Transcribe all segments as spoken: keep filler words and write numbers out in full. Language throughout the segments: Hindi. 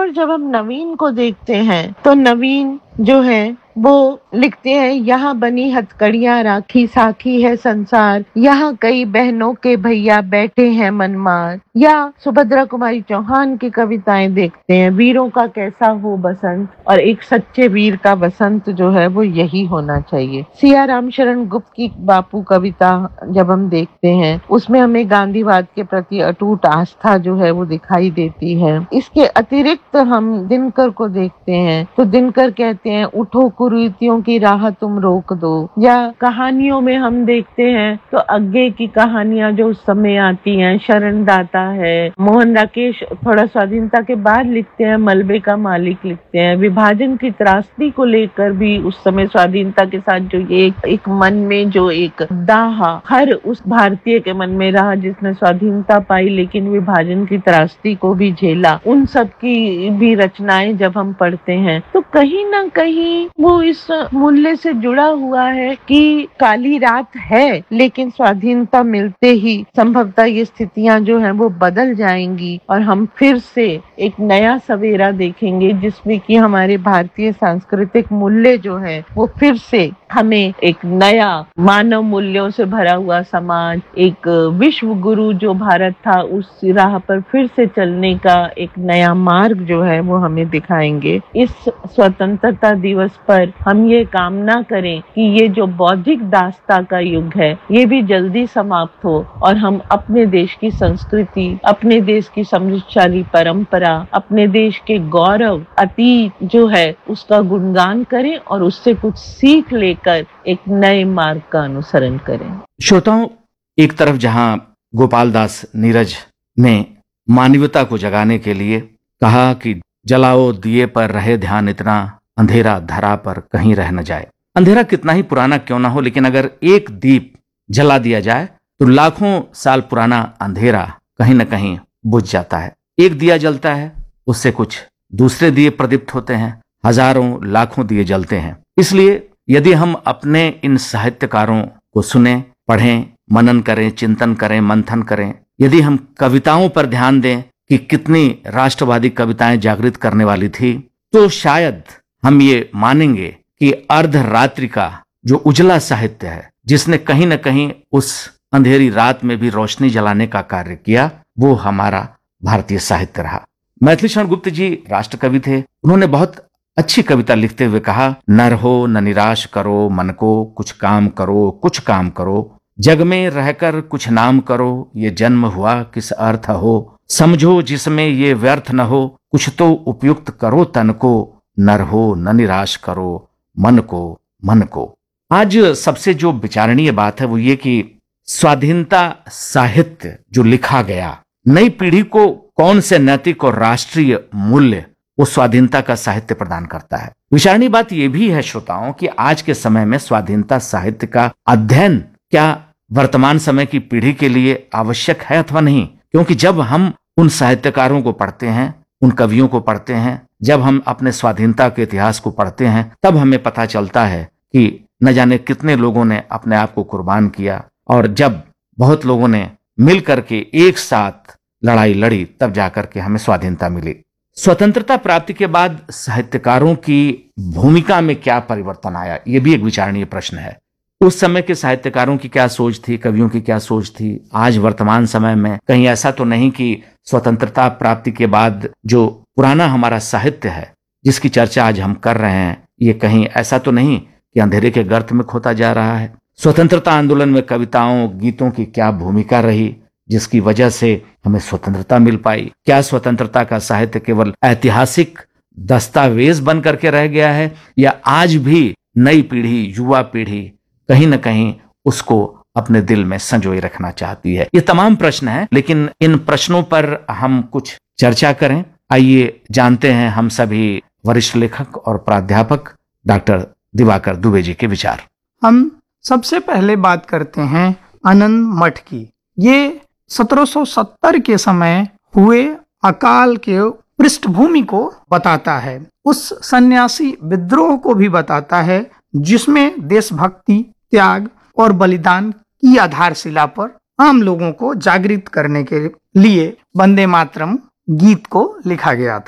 पर जब हम नवीन को देखते हैं तो नवीन जो है वो लिखते हैं, यहाँ बनी हथकड़ियाँ राखी साखी है संसार, यहाँ कई बहनों के भैया बैठे हैं मनमार। या सुभद्रा कुमारी चौहान की कविताएं देखते हैं, वीरों का कैसा हो बसंत, और एक सच्चे वीर का बसंत जो है वो यही होना चाहिए। सिया राम शरण गुप्त की बापू कविता जब हम देखते हैं उसमें हमें गांधीवाद के प्रति अटूट आस्था जो है वो दिखाई देती है। इसके अतिरिक्त हम दिनकर को देखते हैं तो दिनकर कहते हैं, उठो कुरीतियों की राह तुम रोक दो। या कहानियों में हम देखते हैं तो आगे की कहानियां जो उस समय आती हैं, शरण दाता है, मोहन राकेश थोड़ा स्वाधीनता के बाद लिखते हैं, मलबे का मालिक लिखते हैं। विभाजन की त्रासदी को लेकर भी उस समय स्वाधीनता के साथ जो ये एक, एक मन में जो एक दाह हर उस भारतीय के मन में रहा जिसने स्वाधीनता पाई लेकिन विभाजन की त्रासदी को भी झेला, उन सब की भी रचनाएं जब हम पढ़ते हैं तो कहीं ना कहीं वो इस मूल्य से जुड़ा हुआ है कि काली रात है लेकिन स्वाधीनता मिलते ही संभवतः ये स्थितियां जो हैं वो बदल जाएंगी और हम फिर से एक नया सवेरा देखेंगे जिसमें कि हमारे भारतीय सांस्कृतिक मूल्य जो है वो फिर से हमें एक नया मानव मूल्यों से भरा हुआ समाज, एक विश्व गुरु जो भारत था उस राह पर फिर से चलने का एक नया मार्ग जो है वो हमें दिखाएंगे। इस स्वतंत्रता दिवस पर हम ये कामना करें कि ये जो बौद्धिक दास्ता का युग है ये भी जल्दी समाप्त हो और हम अपने देश की संस्कृति, अपने देश की समृद्धशाली परंपरा, अपने देश के गौरव अतीत जो है उसका गुणगान करें और उससे कुछ सीख लेकर एक नए मार्ग का अनुसरण करें। श्रोताओं, एक तरफ जहां गोपाल दास नीरज ने मानवता को जगाने के लिए कहा कि जलाओ दिए पर रहे ध्यान इतना, अंधेरा धरा पर कहीं रह न जाए। अंधेरा कितना ही पुराना क्यों ना हो, लेकिन अगर एक दीप जला दिया जाए तो लाखों साल पुराना अंधेरा कहीं न कहीं बुझ जाता है। एक दिया जलता है, उससे कुछ दूसरे दिए प्रदीप्त होते हैं, हजारों लाखों दिए जलते हैं। इसलिए यदि हम अपने इन साहित्यकारों को सुने, पढ़ें, मनन करें, चिंतन करें, मंथन करें, यदि हम कविताओं पर ध्यान दें कि कितनी राष्ट्रवादी कविताएं जागृत करने वाली थी, तो शायद हम ये मानेंगे कि अर्धरात्रि का जो उजला साहित्य है जिसने कहीं न कहीं उस अंधेरी रात में भी रोशनी जलाने का कार्य किया, वो हमारा भारतीय साहित्य रहा। मैथिली शरण गुप्त जी राष्ट्र कवि थे। उन्होंने बहुत अच्छी कविता लिखते हुए कहा, नर हो न निराश करो मन को, कुछ काम करो कुछ काम करो, जग में रहकर कुछ नाम करो, ये जन्म हुआ किस अर्थ हो, समझो जिसमें ये व्यर्थ न हो, कुछ तो उपयुक्त करो तन को, नर हो न निराश करो मन को मन को। आज सबसे जो विचारणीय बात है वो ये कि स्वाधीनता साहित्य जो लिखा गया, नई पीढ़ी को कौन से नैतिक और राष्ट्रीय मूल्य वो स्वाधीनता का साहित्य प्रदान करता है। विचारणीय बात यह भी है श्रोताओं कि आज के समय में स्वाधीनता साहित्य का अध्ययन क्या वर्तमान समय की पीढ़ी के लिए आवश्यक है अथवा नहीं, क्योंकि जब हम उन साहित्यकारों को पढ़ते हैं, उन कवियों को पढ़ते हैं, जब हम अपने स्वाधीनता के इतिहास को पढ़ते हैं, तब हमें पता चलता है कि न जाने कितने लोगों ने अपने आप को कुर्बान किया, और जब बहुत लोगों ने मिल करके एक साथ लड़ाई लड़ी तब जाकर के हमें स्वाधीनता मिली। स्वतंत्रता प्राप्ति के बाद साहित्यकारों की भूमिका में क्या परिवर्तन आया, यह भी एक विचारणीय प्रश्न है। उस समय के साहित्यकारों की क्या सोच थी, कवियों की क्या सोच थी, आज वर्तमान समय में कहीं ऐसा तो नहीं कि स्वतंत्रता प्राप्ति के बाद जो पुराना हमारा साहित्य है जिसकी चर्चा आज हम कर रहे हैं, ये कहीं ऐसा तो नहीं कि अंधेरे के गर्त में खोता जा रहा है। स्वतंत्रता आंदोलन में कविताओं, गीतों की क्या भूमिका रही जिसकी वजह से हमें स्वतंत्रता मिल पाई? क्या स्वतंत्रता का साहित्य केवल ऐतिहासिक दस्तावेज बन करके रह गया है, या आज भी नई पीढ़ी, युवा पीढ़ी कहीं न कहीं उसको अपने दिल में संजोए रखना चाहती है? ये तमाम प्रश्न हैं, लेकिन इन प्रश्नों पर हम कुछ चर्चा करें। आइए जानते हैं हम सभी वरिष्ठ लेखक और प्राध्यापक डॉक्टर दिवाकर दुबे जी के विचार। हम सबसे पहले बात करते हैं आनंद मठ की। ये सत्रह सौ सत्तर के समय हुए अकाल के पृष्ठभूमि को बताता है, उस सन्यासी विद्रोह को भी बताता है जिसमें देशभक्ति, त्याग और बलिदान की आधारशिला पर आम लोगों को जागृत करने के लिए वंदे मातरम गीत को लिखा गया था।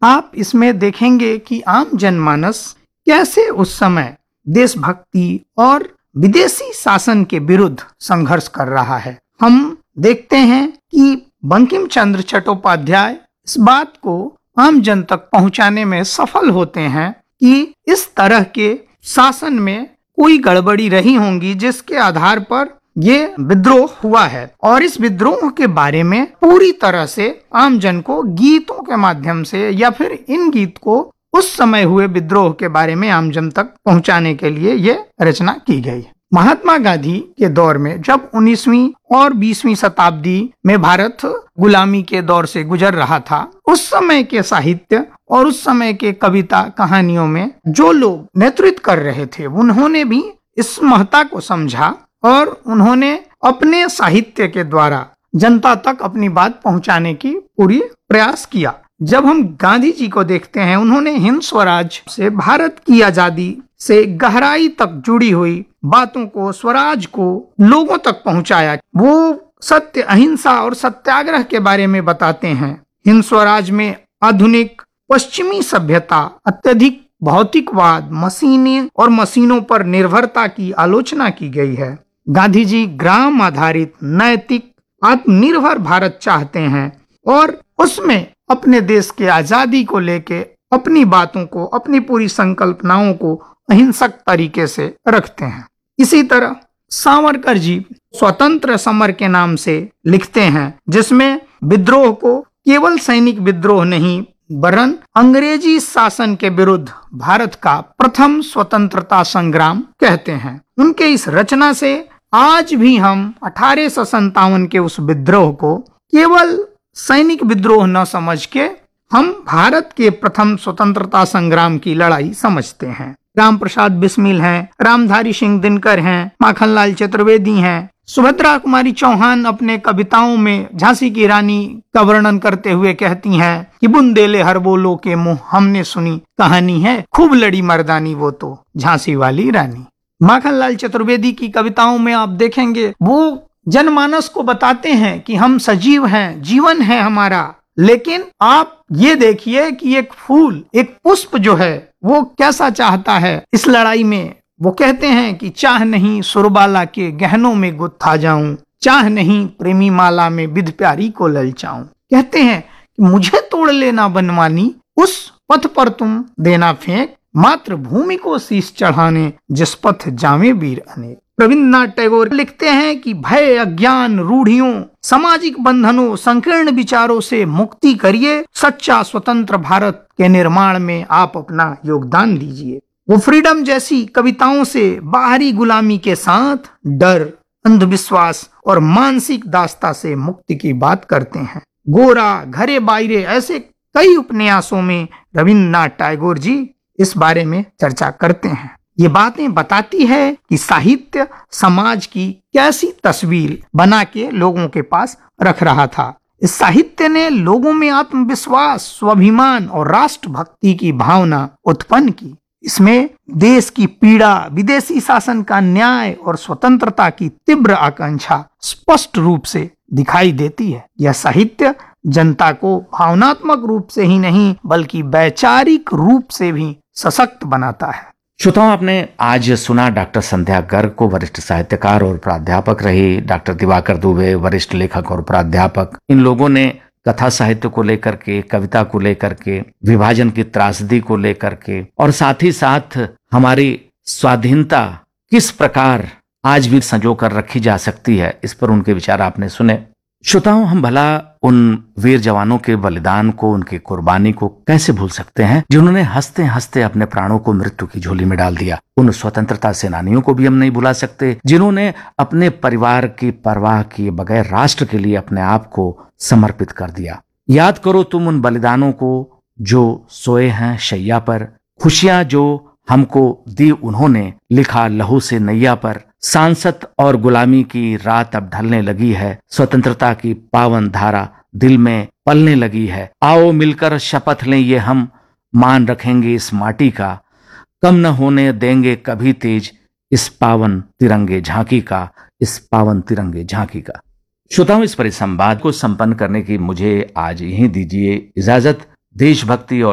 आप इसमें देखेंगे कि आम जनमानस कैसे उस समय देशभक्ति और विदेशी शासन के विरुद्ध संघर्ष कर रहा है। हम देखते हैं कि बंकिम चंद्र चट्टोपाध्याय इस बात को आम जन तक पहुंचाने में सफल होते हैं कि इस तरह के शासन में कोई गड़बड़ी रही होंगी जिसके आधार पर ये विद्रोह हुआ है, और इस विद्रोह के बारे में पूरी तरह से आम जन को गीतों के माध्यम से या फिर इन गीत को उस समय हुए विद्रोह के बारे में आम जन तक पहुंचाने के लिए ये रचना की गई। महात्मा गांधी के दौर में जब उन्नीसवीं और बीसवीं शताब्दी में भारत गुलामी के दौर से गुजर रहा था, उस समय के साहित्य और उस समय के कविता कहानियों में जो लोग नेतृत्व कर रहे थे उन्होंने भी इस महत्ता को समझा और उन्होंने अपने साहित्य के द्वारा जनता तक अपनी बात पहुंचाने की पूरी प्रयास किया। जब हम गांधी जी को देखते हैं, उन्होंने हिंद स्वराज से भारत की आजादी से गहराई तक जुड़ी हुई बातों को, स्वराज को लोगों तक पहुंचाया। वो सत्य, अहिंसा और सत्याग्रह के बारे में बताते हैं। हिंद स्वराज में आधुनिक पश्चिमी सभ्यता, अत्यधिक भौतिकवाद, मशीनें और मशीनों पर निर्भरता की आलोचना की गई है। गांधी जी ग्राम आधारित नैतिक आत्मनिर्भर भारत चाहते हैं और उसमें अपने देश के आजादी को लेके अपनी बातों को, अपनी पूरी संकल्पनाओं को अहिंसक तरीके से रखते हैं। इसी तरह सावरकर जी स्वतंत्र समर के नाम से लिखते हैं, जिसमें विद्रोह को केवल सैनिक विद्रोह नहीं वरन अंग्रेजी शासन के विरुद्ध भारत का प्रथम स्वतंत्रता संग्राम कहते हैं। उनके इस रचना से आज भी हम अठारह सौ संतावन के उस विद्रोह को केवल सैनिक विद्रोह न समझ के हम भारत के प्रथम स्वतंत्रता संग्राम की लड़ाई समझते हैं। राम प्रसाद बिस्मिल हैं, रामधारी सिंह दिनकर हैं, माखनलाल चतुर्वेदी हैं, सुभद्रा कुमारी चौहान अपने कविताओं में झांसी की रानी का वर्णन करते हुए कहती हैं कि बुंदेले हर बोलो के मुंह हमने सुनी कहानी है, खूब लड़ी मर्दानी वो तो झांसी वाली रानी। माखनलाल चतुर्वेदी की कविताओं में आप देखेंगे वो जनमानस को बताते हैं कि हम सजीव हैं, जीवन है हमारा, लेकिन आप ये देखिए कि एक फूल, एक पुष्प जो है वो कैसा चाहता है इस लड़ाई में। वो कहते हैं कि चाह नहीं सुरबाला के गहनों में गुत्था जाऊं, चाह नहीं प्रेमी माला में विध प्यारी को ललचाऊं। कहते हैं कि मुझे तोड़ लेना बनवानी, उस पथ पर तुम देना फेंक, मात्र भूमि को शीश चढ़ाने जिस पथ जावे वीर अनेक। रविन्द्रनाथ टैगोर लिखते हैं कि भय, अज्ञान, रूढ़ियों, सामाजिक बंधनों, संकीर्ण विचारों से मुक्ति करिए, सच्चा स्वतंत्र भारत के निर्माण में आप अपना योगदान दीजिए। वो फ्रीडम जैसी कविताओं से बाहरी गुलामी के साथ डर, अंधविश्वास और मानसिक दास्ता से मुक्ति की बात करते हैं। गोरा, घरे बायरे, ऐसे कई उपन्यासों में रविन्द्रनाथ टैगोर जी इस बारे में चर्चा करते हैं। ये बातें बताती है कि साहित्य समाज की कैसी तस्वीर बना के लोगों के पास रख रहा था। इस साहित्य ने लोगों में आत्मविश्वास, स्वाभिमान और राष्ट्रभक्ति की भावना उत्पन्न की। इसमें देश की पीड़ा, विदेशी शासन का न्याय और स्वतंत्रता की तीव्र आकांक्षा स्पष्ट रूप से दिखाई देती है। यह साहित्य जनता को भावनात्मक रूप से ही नहीं बल्कि वैचारिक रूप से भी सशक्त बनाता है। श्रोताओं, आपने आज सुना डॉक्टर संध्या गर्ग को, वरिष्ठ साहित्यकार और प्राध्यापक रही, डॉक्टर दिवाकर दुबे, वरिष्ठ लेखक और प्राध्यापक। इन लोगों ने कथा साहित्य को लेकर के, कविता को लेकर के, विभाजन की त्रासदी को लेकर के और साथ ही साथ हमारी स्वाधीनता किस प्रकार आज भी संजो कर रखी जा सकती है, इस पर उनके विचार आपने सुने। श्रोताओं, हम भला उन वीर जवानों के बलिदान को, उनकी कुर्बानी को कैसे भूल सकते हैं जिन्होंने हंसते हंसते अपने प्राणों को मृत्यु की झोली में डाल दिया। उन स्वतंत्रता सेनानियों को भी हम नहीं भुला सकते जिन्होंने अपने परिवार की परवाह किए बगैर राष्ट्र के लिए अपने आप को समर्पित कर दिया। याद करो तुम उन बलिदानों को जो सोए हैं शैया पर, खुशियां जो हमको दी उन्होंने, लिखा लहू से नैया पर। सांसत और गुलामी की रात अब ढलने लगी है, स्वतंत्रता की पावन धारा दिल में पलने लगी है। आओ मिलकर शपथ लें ये हम, मान रखेंगे इस माटी का, कम न होने देंगे कभी तेज इस पावन तिरंगे झांकी का, इस पावन तिरंगे झांकी का। श्रोताओं, इस परिसंवाद को संपन्न करने की मुझे आज यहीं दीजिए इजाजत। देशभक्ति और